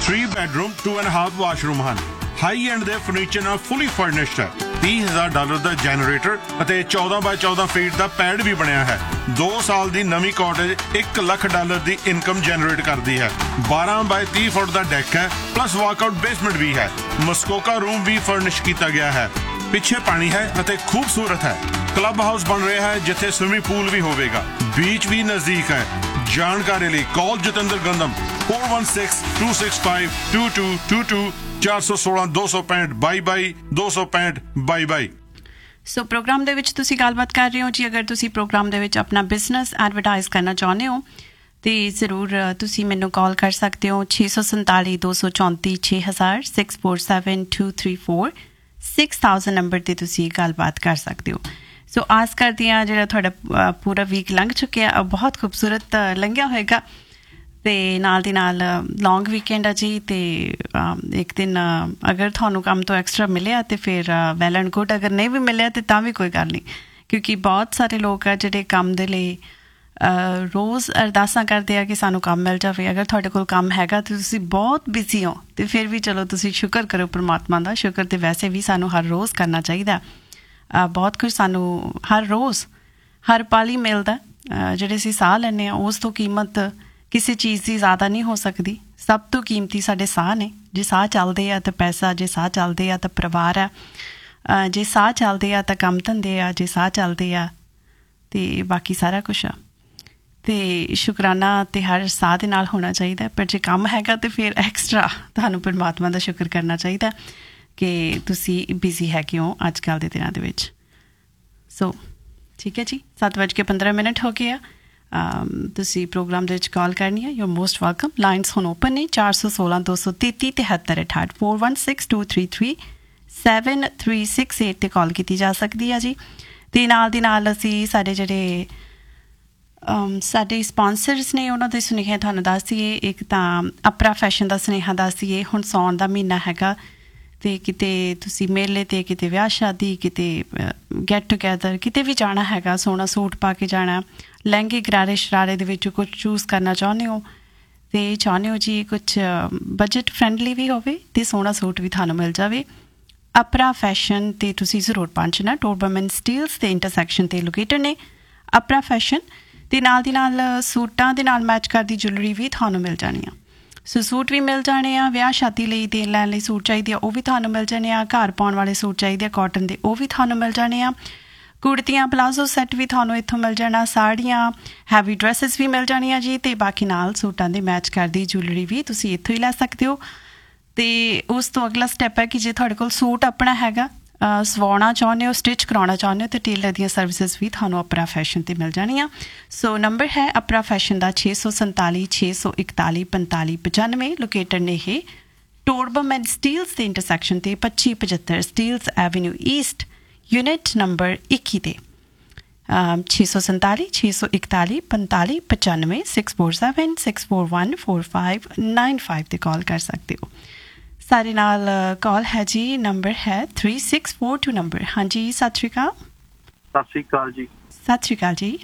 3 bedroom 2.5 washroom ਹਨ। High end ਦੇ furniture ਨਾਲ ਫੁੱਲੀ ਫਰਨਿਸ਼ਡ ਹੈ। $30,000 ਦਾ ਜੈਨਰੇਟਰ ਅਤੇ 14 ਬਾਈ 14 ਫੀਟ ਦਾ ਪੈਡ ਵੀ ਬਣਿਆ ਹੈ। 2 ਸਾਲ ਦੀ ਨਵੀਂ ਕਾਟੇਜ $1 ਲੱਖ ਦੀ ਇਨਕਮ ਜਨਰੇਟ ਕਰਦੀ ਹੈ। 12 ਬਾਈ 30 ਫੁੱਟ ਦਾ ਡੈਕ ਹੈ, ਪਲੱਸ ਵਾਕਆਊਟ ਬੇਸਮੈਂਟ ਵੀ ਹੈ। ਮਸਕੋਕਾ ਰੂਮ ਵੀ ਫਰਨਿਸ਼ ਕੀਤਾ ਗਿਆ ਹੈ। ਪਿੱਛੇ ਪਾਣੀ ਹੈ ਅਤੇ ਖੂਬਸੂਰਤ ਹੈ। ਕਲੱਬ ਹਾਊਸ ਬਣ ਰਿਹਾ ਹੈ ਜਿੱਥੇ ਸਵਿਮਿੰਗ ਪੂਲ ਵੀ ਹੋਵੇਗਾ। ਬੀਚ ਵੀ ਨਜ਼ਦੀਕ ਹੈ। ਜਾਣਕਾਰੀ ਲਈ ਕਾਲ ਜਤਿੰਦਰ ਗੰਦਮ 4162652222 416 265 22 265 22। ਸੋ ਪ੍ਰੋਗਰਾਮ ਦੇ ਵਿੱਚ ਤੁਸੀਂ ਗੱਲਬਾਤ ਕਰ ਰਹੇ ਹੋ ਜੀ। ਅਗਰ ਤੁਸੀਂ ਪ੍ਰੋਗਰਾਮ ਦੇ ਵਿੱਚ ਆਪਣਾ ਬਿਜ਼ਨਸ ਐਡਵਰਟਾਈਜ਼ ਕਰਨਾ ਚਾਹੁੰਦੇ ਹੋ ਤੇ ਜ਼ਰੂਰ ਤੁਸੀਂ ਮੈਨੂੰ ਕਾਲ ਕਰ ਸਕਦੇ ਹੋ 647 234 6000 647 234 6000 ਨੰਬਰ ਤੇ ਤੁਸੀਂ ਗੱਲਬਾਤ ਕਰ ਸਕਦੇ ਹੋ। ਸੋ ਆਸ ਕਰਦੀ ਹਾਂ ਜਿਹੜਾ ਤੁਹਾਡਾ ਪੂਰਾ ਵੀਕ ਲੰਘ ਚੁੱਕਿਆ, ਬਹੁਤ ਖੂਬਸੂਰਤ ਲੰਘਿਆ ਹੋਏਗਾ ਤੇ ਨਾਲ ਦੀ ਨਾਲ ਲੌਂਗ ਵੀਕਐਂਡ ਆ ਜੀ। ਤੇ ਇੱਕ ਦਿਨ ਅਗਰ ਤੁਹਾਨੂੰ ਕੰਮ ਤੋਂ ਐਕਸਟਰਾ ਮਿਲਿਆ ਤੇ ਫਿਰ ਵੈਲ ਐਂਡ ਗੁੱਡ, ਅਗਰ ਨਹੀਂ ਵੀ ਮਿਲਿਆ ਤੇ ਤਾਂ ਵੀ ਕੋਈ ਗੱਲ ਨਹੀਂ, ਕਿਉਂਕਿ ਬਹੁਤ ਸਾਰੇ ਲੋਕ ਆ ਜਿਹੜੇ ਕੰਮ ਦੇ ਲਈ ਰੋਜ਼ ਅਰਦਾਸਾਂ ਕਰਦੇ ਆ ਕਿ ਸਾਨੂੰ ਕੰਮ ਮਿਲ ਜਾਵੇ। ਅਗਰ ਤੁਹਾਡੇ ਕੋਲ ਕੰਮ ਹੈਗਾ ਤੇ ਤੁਸੀਂ ਬਹੁਤ ਬਿਜ਼ੀ ਹੋ ਤੇ ਫਿਰ ਵੀ ਚਲੋ ਤੁਸੀਂ ਸ਼ੁਕਰ ਕਰੋ ਪਰਮਾਤਮਾ ਦਾ। ਸ਼ੁਕਰ ਤੇ ਵੈਸੇ ਵੀ ਸਾਨੂੰ ਹਰ ਰੋਜ਼ ਕਰਨਾ ਚਾਹੀਦਾ। ਬਹੁਤ ਕੁਝ ਸਾਨੂੰ ਹਰ ਰੋਜ਼ ਹਰ ਪਲ ਹੀ ਮਿਲਦਾ। ਜਿਹੜੇ ਅਸੀਂ ਸਾਹ ਲੈਂਦੇ ਹਾਂ ਉਸ ਤੋਂ ਕੀਮਤ ਕਿਸੇ ਚੀਜ਼ ਦੀ ਜ਼ਿਆਦਾ ਨਹੀਂ ਹੋ ਸਕਦੀ। ਸਭ ਤੋਂ ਕੀਮਤੀ ਸਾਡੇ ਸਾਹ ਨੇ। ਜੇ ਸਾਹ ਚੱਲਦੇ ਆ ਤਾਂ ਪੈਸਾ, ਜੇ ਸਾਹ ਚੱਲਦੇ ਆ ਤਾਂ ਪਰਿਵਾਰ ਆ, ਜੇ ਸਾਹ ਚੱਲਦੇ ਆ ਤਾਂ ਕੰਮ ਧੰਦੇ ਆ, ਜੇ ਸਾਹ ਚੱਲਦੇ ਆ ਤੇ ਬਾਕੀ ਸਾਰਾ ਕੁਛ ਆ। ਤੇ ਸ਼ੁਕਰਾਨਾ ਤੇ ਹਰ ਸਾਹ ਦੇ ਨਾਲ ਹੋਣਾ ਚਾਹੀਦਾ। ਪਰ ਜੇ ਕੰਮ ਹੈਗਾ ਤੇ ਫਿਰ ਐਕਸਟਰਾ ਤੁਹਾਨੂੰ ਪਰਮਾਤਮਾ ਦਾ ਸ਼ੁਕਰ ਕਰਨਾ ਚਾਹੀਦਾ ਕਿ ਤੁਸੀਂ ਬਿਜ਼ੀ ਹੈਗੇ ਹੋ ਅੱਜ ਕੱਲ੍ਹ ਦੇ ਦਿਨਾਂ ਦੇ ਵਿੱਚ। ਸੋ ਠੀਕ ਹੈ ਜੀ, 7:15 ਹੋ ਗਏ ਆ। ਤੁਸੀਂ ਪ੍ਰੋਗਰਾਮ ਦੇ ਵਿੱਚ ਕਾਲ ਕਰਨੀ ਹੈ। You most welcome. ਲਾਈਨਸ ਹੁਣ ਓਪਨ ਨੇ 416 233 73 68 416 233 7368 'ਤੇ ਕਾਲ ਕੀਤੀ ਜਾ ਸਕਦੀ ਹੈ ਜੀ। ਅਤੇ ਨਾਲ ਦੀ ਨਾਲ ਅਸੀਂ ਸਾਡੇ ਜਿਹੜੇ ਸਾਡੇ ਸਪੋਂਸਰਸ ਨੇ ਉਹਨਾਂ ਦੇ ਸੁਨੇਹੇ ਤੁਹਾਨੂੰ ਦੱਸ ਦਈਏ। ਇੱਕ ਤਾਂ ਅਪਰਾ ਫੈਸ਼ਨ ਦਾ ਸੁਨੇਹਾ ਦੱਸ ਦਈਏ। ਹੁਣ ਸਾਉਣ ਦਾ ਮਹੀਨਾ ਹੈਗਾ ਅਤੇ ਕਿਤੇ ਤੁਸੀਂ ਮੇਲੇ 'ਤੇ, ਕਿਤੇ ਵਿਆਹ ਸ਼ਾਦੀ, ਕਿਤੇ ਗੈਟ ਟੂਗੈਦਰ, ਕਿਤੇ ਵੀ ਜਾਣਾ ਹੈਗਾ, ਸੋਹਣਾ ਸੂਟ ਪਾ ਕੇ ਜਾਣਾ, ਲਹਿੰਗੇ ਗਰਾਰੇ ਸ਼ਰਾਰੇ ਦੇ ਵਿੱਚੋਂ ਕੁਛ ਚੂਜ਼ ਕਰਨਾ ਚਾਹੁੰਦੇ ਹੋ ਅਤੇ ਚਾਹੁੰਦੇ ਹੋ ਜੀ ਕੁਛ ਬਜਟ ਫਰੈਂਡਲੀ ਵੀ ਹੋਵੇ ਅਤੇ ਸੋਹਣਾ ਸੂਟ ਵੀ ਤੁਹਾਨੂੰ ਮਿਲ ਜਾਵੇ। ਅਪਰਾ ਫੈਸ਼ਨ 'ਤੇ ਤੁਸੀਂ ਜ਼ਰੂਰ ਪਹੁੰਚਣਾ। ਟੋਰਬਮਨ ਸਟੀਲਸ ਦੇ ਇੰਟਰਸੈਕਸ਼ਨ 'ਤੇ ਲੋਕੇਟਡ ਨੇ ਅਪਰਾ ਫੈਸ਼ਨ। ਅਤੇ ਨਾਲ ਦੀ ਨਾਲ ਸੂਟਾਂ ਦੇ ਨਾਲ ਮੈਚ ਕਰਦੀ ਜੁਐਲਰੀ ਵੀ ਤੁਹਾਨੂੰ ਮਿਲ ਜਾਣੀ ਆ। ਸੋ ਸੂਟ ਵੀ ਮਿਲ ਜਾਣੇ ਆ। ਵਿਆਹ ਸ਼ਾਦੀ ਲਈ ਦੇਣ ਲੈਣ ਲਈ ਸੂਟ ਚਾਹੀਦੇ ਆ, ਉਹ ਵੀ ਤੁਹਾਨੂੰ ਮਿਲ ਜਾਣੇ ਆ। ਘਰ ਪਾਉਣ ਵਾਲੇ ਸੂਟ ਚਾਹੀਦੇ ਆ ਕਾਟਨ ਦੇ, ਉਹ ਵੀ ਤੁਹਾਨੂੰ ਮਿਲ ਜਾਣੇ ਆ। ਕੁੜਤੀਆਂ ਪਲਾਜ਼ੋ ਸੈੱਟ ਵੀ ਤੁਹਾਨੂੰ ਇੱਥੋਂ ਮਿਲ ਜਾਣਾ। ਸਾੜੀਆਂ, ਹੈਵੀ ਡਰੈਸਿਸ ਵੀ ਮਿਲ ਜਾਣੀਆਂ ਜੀ। ਅਤੇ ਬਾਕੀ ਨਾਲ ਸੂਟਾਂ ਦੇ ਮੈਚ ਕਰਦੀ ਜੁਐਲਰੀ ਵੀ ਤੁਸੀਂ ਇੱਥੋਂ ਹੀ ਲੈ ਸਕਦੇ ਹੋ। ਅਤੇ ਉਸ ਤੋਂ ਅਗਲਾ ਸਟੈਪ ਹੈ ਕਿ ਜੇ ਤੁਹਾਡੇ ਕੋਲ ਸੂਟ ਆਪਣਾ ਹੈਗਾ, ਸਵਾਉਣਾ ਚਾਹੁੰਦੇ ਹੋ, ਸਟਿਚ ਕਰਾਉਣਾ ਚਾਹੁੰਦੇ ਹੋ, ਅਤੇ ਟੇਲਰ ਦੀਆਂ ਸਰਵਿਸਿਜ਼ ਵੀ ਤੁਹਾਨੂੰ ਅਪਰਾ ਫੈਸ਼ਨ 'ਤੇ ਮਿਲ ਜਾਣੀਆਂ। ਸੋ ਨੰਬਰ ਹੈ ਅਪਰਾ ਫੈਸ਼ਨ ਦਾ 647 641 4595। ਲੋਕੇਟਡ ਨੇ ਇਹ ਟੋਰਬਮਨ ਸਟੀਲਸ ਦੇ ਇੰਟਰਸੈਕਸ਼ਨ 'ਤੇ 2575 Steeles avenue East, unit number 21 'ਤੇ। 647 641 4595 647 641 4595 'ਤੇ ਕਾਲ ਕਰ ਸਕਦੇ ਹੋ। ਸਾਡੇ ਨਾਲ ਕਾਲ ਹੈ ਜੀ। ਨੰਬਰ ਹੈ 3642 ਨੰਬਰ। ਹਾਂਜੀ ਸਤਿ ਸ਼੍ਰੀ ਅਕਾਲ। ਸਤਿ ਸ਼੍ਰੀ ਅਕਾਲ ਜੀ। ਸਤਿ ਸ਼੍ਰੀ ਅਕਾਲ ਜੀ।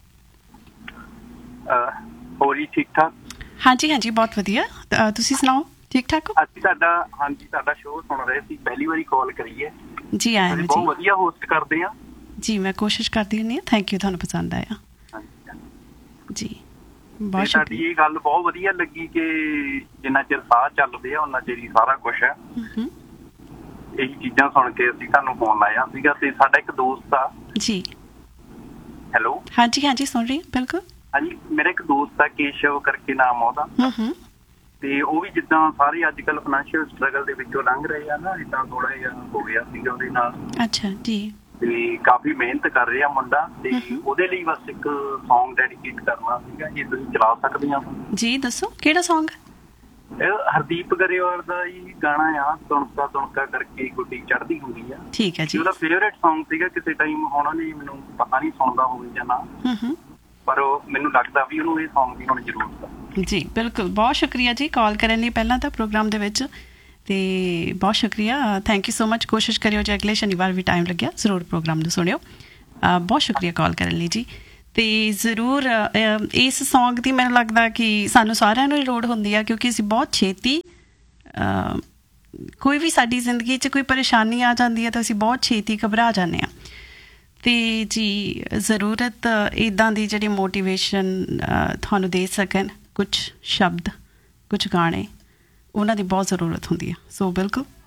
ਹੋਰ ਜੀ ਠੀਕ ਠਾਕ? ਹਾਂਜੀ ਹਾਂਜੀ ਬਹੁਤ ਵਧੀਆ। ਤੁਸੀਂ ਸੁਣਾਓ ਠੀਕ ਠਾਕ ਹੋ? ਅਸੀਂ ਤੁਹਾਡਾ ਸ਼ੋਅ ਸੁਣ ਰਹੇ ਸੀ, ਪਹਿਲੀ ਵਾਰੀ ਕਾਲ ਕਰੀਏ ਜੀ। ਆਇਆ ਜੀ, ਬਹੁਤ ਵਧੀਆ ਹੋਸਟ ਕਰਦੇ ਆ ਜੀ। ਮੈਂ ਕੋਸ਼ਿਸ਼ ਕਰਦੀ ਹੁੰਦੀ ਹਾਂ। ਥੈਂਕ ਯੂ, ਤੁਹਾਨੂੰ ਪਸੰਦ ਆਇਆ ਜੀ। ਬਹੁਤ ਸਾਡੀ ਇਹ ਗੱਲ ਬਹੁਤ ਵਧੀਆ ਲੱਗੀ ਕਿ ਜਿੰਨਾ ਚਿਰ ਸਾਹ ਚੱਲਦੇ ਆ ਉਹਨਾਂ ਚਿਰ ਹੀ ਸਾਰਾ ਕੁਛ ਹੈ। ਇਹੀ ਚੀਜ਼ਾਂ ਸੁਣ ਕੇ ਅਸੀਂ ਤੁਹਾਨੂੰ ਫੋਨ ਲਾਇਆ ਸੀਗਾ। ਤੇ ਸਾਡਾ ਇੱਕ ਦੋਸਤ ਆ ਜੀ। ਹੈਲੋ। ਹਾਂਜੀ ਹਾਂਜੀ ਸੁਣ ਰਹੀ ਬਿਲਕੁਲ। ਹਾਂਜੀ, ਮੇਰਾ ਇੱਕ ਦੋਸਤ ਆ ਕੇਸ਼ਵ ਕਰਕੇ ਨਾਮ ਉਹਦਾ। ਤੇ ਉਹ ਵੀ ਜਿੱਦਾਂ ਸਾਰੇ ਅੱਜ ਕੱਲ੍ਹ ਫਾਈਨੈਂਸ਼ੀਅਲ ਸਟਰਗਲ ਦੇ ਵਿੱਚੋਂ ਲੰਘ ਰਹੇ ਆ ਨਾ, ਇੱਦਾਂ ਥੋੜਾ ਜਿਹਾ ਹੋ ਗਿਆ ਸੀਗਾ ਉਹਦੇ ਨਾਲ। ਅੱਛਾ ਜੀ। ਤੇ ਕਾਫੀ ਮਿਹਨਤ ਕਰ ਰਿਹਾ ਮੁੰਡਾ। ਤੇ ਉਹਦੇ ਲਈ ਬਸ ਇੱਕ ਸੌਂਗ ਡੈਡੀਕੇਟ ਕਰਨਾ ਸੀਗਾ, ਜੇ ਤੁਸੀਂ ਚਲਾ ਸਕਦੇ ਆ ਜੀ। ਦੱਸੋ ਕਿਹੜਾ ਸੌਂਗ? ਹਰਦੀਪ ਗਰੇਵਾਲ ਦਾ ਹੀ ਗਾਣਾ ਆ, ਤੁਣਕਾ ਤੁਣਕਾ ਕਰਕੇ ਗੁੱਡੀ ਚੜ੍ਹਦੀ ਹੁੰਦੀ ਆ। ਠੀਕ ਹੈ ਜੀ। ਉਹਦਾ ਫੇਵਰੇਟ ਸੌਂਗ ਸੀਗਾ ਕਿਸੇ ਟਾਈਮ। ਹੁਣ ਉਹਨੇ ਮੈਨੂੰ ਪਤਾ ਨਹੀਂ ਸੁਣਦਾ ਹੋਵੇ ਜਾਂ ਨਾ, ਪਰ ਮੈਨੂੰ ਲੱਗਦਾ ਵੀ ਉਹਨੂੰ ਇਹ ਸੌਂਗ ਦੀ ਹੁਣ ਜ਼ਰੂਰਤ ਆ ਜੀ। ਬਿਲਕੁਲ, ਬਹੁਤ ਸ਼ੁਕਰੀਆ ਜੀ ਕਾਲ ਕਰਨ ਲਈ ਪਹਿਲਾਂ ਤਾਂ ਪ੍ਰੋਗਰਾਮ ਦੇ ਵਿੱਚ। ਅਤੇ ਬਹੁਤ ਸ਼ੁਕਰੀਆ, ਥੈਂਕ ਯੂ ਸੋ ਮਚ। ਕੋਸ਼ਿਸ਼ ਕਰਿਓ ਜੇ ਅਗਲੇ ਸ਼ਨੀਵਾਰ ਵੀ ਟਾਈਮ ਲੱਗਿਆ ਜ਼ਰੂਰ ਪ੍ਰੋਗਰਾਮ ਨੂੰ ਸੁਣਿਓ। ਬਹੁਤ ਸ਼ੁਕਰੀਆ ਕਾਲ ਕਰਨ ਲਈ ਜੀ। ਅਤੇ ਜ਼ਰੂਰ ਇਸ ਸੌਂਗ ਦੀ ਮੈਨੂੰ ਲੱਗਦਾ ਕਿ ਸਾਨੂੰ ਸਾਰਿਆਂ ਨੂੰ ਹੀ ਲੋੜ ਹੁੰਦੀ ਆ, ਕਿਉਂਕਿ ਅਸੀਂ ਬਹੁਤ ਛੇਤੀ ਕੋਈ ਵੀ ਸਾਡੀ ਜ਼ਿੰਦਗੀ 'ਚ ਕੋਈ ਪਰੇਸ਼ਾਨੀ ਆ ਜਾਂਦੀ ਹੈ ਤਾਂ ਅਸੀਂ ਬਹੁਤ ਛੇਤੀ ਘਬਰਾ ਜਾਂਦੇ ਹਾਂ। ਅਤੇ ਜੀ ਜ਼ਰੂਰਤ ਇੱਦਾਂ ਦੀ ਜਿਹੜੀ ਮੋਟੀਵੇਸ਼ਨ ਤੁਹਾਨੂੰ ਦੇ ਸਕਣ, ਕੁਛ ਸ਼ਬਦ, ਕੁਛ ਗਾਣੇ, ਉਹਨਾਂ ਦੀ ਬਹੁਤ ਜ਼ਰੂਰਤ ਹੁੰਦੀ ਹੈ। ਸੋ ਬਿਲਕੁਲ